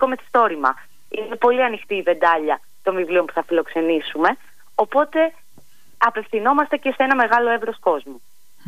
ιστορικό μυθιστόρημα. Είναι πολύ ανοιχτή η βεντάλια των βιβλίων που θα φιλοξενήσουμε, οπότε απευθυνόμαστε και σε ένα μεγάλο εύρος κόσμου.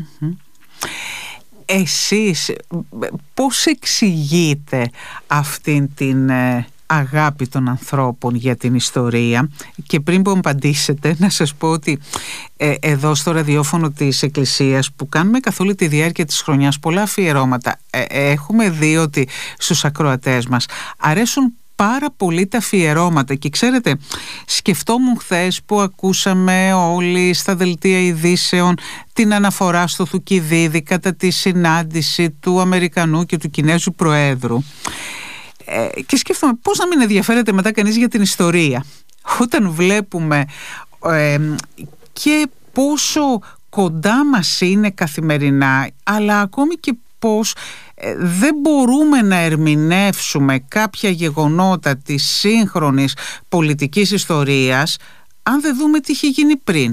Εσείς πώς εξηγείτε αυτήν την αγάπη των ανθρώπων για την ιστορία? Και πριν που απαντήσετε, να σας πω ότι εδώ στο ραδιόφωνο της Εκκλησίας, που κάνουμε καθ' όλη τη διάρκεια της χρονιάς πολλά αφιερώματα, έχουμε δει ότι στους ακροατές μας αρέσουν πάρα πολύ τα αφιερώματα. Και ξέρετε, σκεφτόμουν χθες που ακούσαμε όλοι στα δελτία ειδήσεων την αναφορά στο Θουκυδίδη κατά τη συνάντηση του Αμερικανού και του Κινέζου Προέδρου, και σκέφτομαι πώς να μην ενδιαφέρεται μετά κανείς για την ιστορία όταν βλέπουμε και πόσο κοντά μας είναι καθημερινά, αλλά ακόμη και πώς δεν μπορούμε να ερμηνεύσουμε κάποια γεγονότα της σύγχρονης πολιτικής ιστορίας αν δεν δούμε τι είχε γίνει πριν.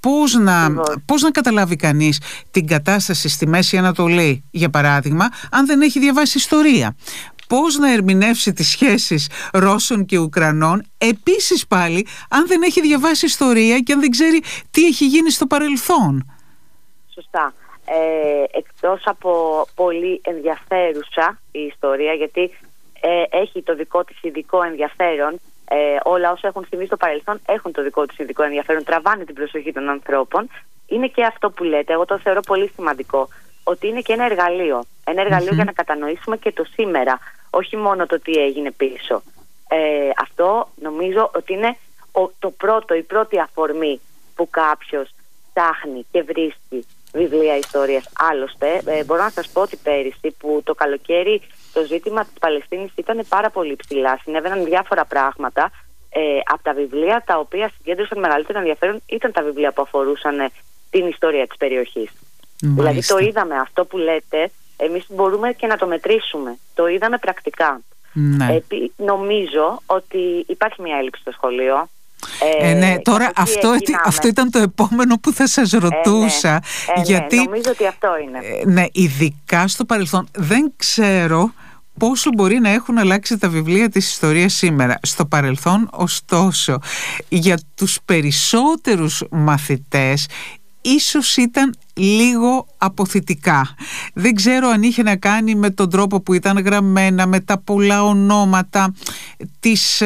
Πώς να καταλάβει κανείς την κατάσταση στη Μέση Ανατολή, για παράδειγμα, αν δεν έχει διαβάσει ιστορία? Πώς να ερμηνεύσει τις σχέσεις Ρώσων και Ουκρανών, επίσης πάλι, αν δεν έχει διαβάσει ιστορία και αν δεν ξέρει τι έχει γίνει στο παρελθόν? Σωστά. Εκτός από πολύ ενδιαφέρουσα η ιστορία, γιατί έχει το δικό της ειδικό ενδιαφέρον, όλα όσα έχουν συμβεί στο παρελθόν έχουν το δικό τους ειδικό ενδιαφέρον, τραβάνε την προσοχή των ανθρώπων, είναι και αυτό που λέτε, εγώ το θεωρώ πολύ σημαντικό, ότι είναι και ένα εργαλείο. Ένα εργαλείο για να κατανοήσουμε και το σήμερα, όχι μόνο το τι έγινε πίσω. Αυτό νομίζω ότι είναι η πρώτη αφορμή που κάποιος ψάχνει και βρίσκει βιβλία ιστορίας. Άλλωστε, μπορώ να σας πω ότι πέρυσι που το καλοκαίρι το ζήτημα της Παλαιστίνης ήταν πάρα πολύ ψηλά, συνέβαιναν διάφορα πράγματα, από τα βιβλία τα οποία συγκέντρωσαν μεγαλύτερο ενδιαφέρον ήταν τα βιβλία που αφορούσαν την ιστορία της περιοχής. Δηλαδή το είδαμε αυτό που λέτε, εμείς μπορούμε και να το μετρήσουμε. Το είδαμε πρακτικά. Ναι. Νομίζω ότι υπάρχει μια έλλειψη στο σχολείο. Ναι, τώρα αυτό ήταν το επόμενο που θα σας ρωτούσα. Γιατί, νομίζω ότι αυτό είναι. Ναι, ειδικά στο παρελθόν. Δεν ξέρω πόσο μπορεί να έχουν αλλάξει τα βιβλία της ιστορίας σήμερα. Στο παρελθόν, ωστόσο, για τους περισσότερους μαθητές ίσως ήταν λίγο αποθητικά. Δεν ξέρω αν είχε να κάνει με τον τρόπο που ήταν γραμμένα, με τα πολλά ονόματα, τις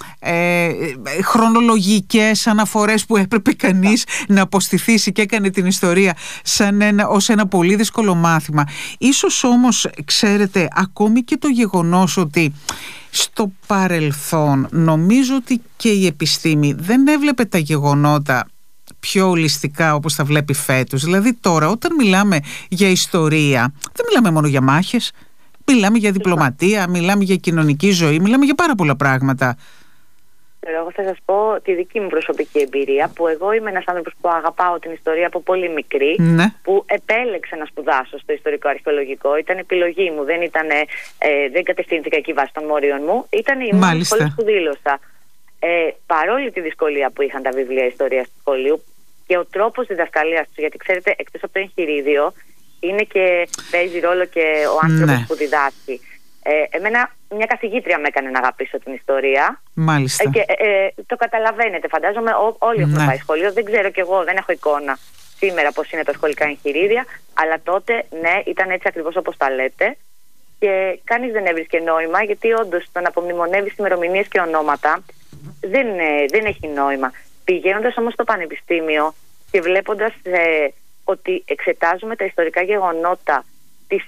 χρονολογικές αναφορές που έπρεπε κανείς να αποστηθήσει και έκανε την ιστορία ως ένα πολύ δύσκολο μάθημα. Ίσως όμως, ξέρετε, ακόμη και το γεγονός ότι στο παρελθόν νομίζω ότι και η επιστήμη δεν έβλεπε τα γεγονότα πιο ολιστικά όπως τα βλέπει φέτος. Δηλαδή τώρα όταν μιλάμε για ιστορία δεν μιλάμε μόνο για μάχες, μιλάμε για διπλωματία, μιλάμε για κοινωνική ζωή, μιλάμε για πάρα πολλά πράγματα. Εγώ θα σας πω τη δική μου προσωπική εμπειρία, που εγώ είμαι ένας άνθρωπος που αγαπάω την ιστορία από πολύ μικρή, που επέλεξα να σπουδάσω στο ιστορικό αρχαιολογικό. Ήταν επιλογή μου, δεν κατευθύνθηκα εκεί βάσει των μόριων μου, ήταν η μόνη σχολή που δήλωσα. Παρόλη τη δυσκολία που είχαν τα βιβλία ιστορίας του σχολείου και ο τρόπος διδασκαλίας του, γιατί ξέρετε, εκτός από το εγχειρίδιο παίζει ρόλο και ο άνθρωπος που διδάσκει. Εμένα μια καθηγήτρια με έκανε να αγαπήσω την ιστορία. Μάλιστα. Και το καταλαβαίνετε, φαντάζομαι όλοι έχουμε πάει σχολείο, δεν ξέρω κι εγώ, δεν έχω εικόνα σήμερα πώς είναι τα σχολικά εγχειρίδια, αλλά τότε ήταν έτσι ακριβώς όπως τα λέτε. Και κανείς δεν έβρισκε νόημα, γιατί όντως το να απομνημονεύεις ημερομηνίες και ονόματα δεν έχει νόημα. Πηγαίνοντας όμως στο πανεπιστήμιο και βλέποντας ότι εξετάζουμε τα ιστορικά γεγονότα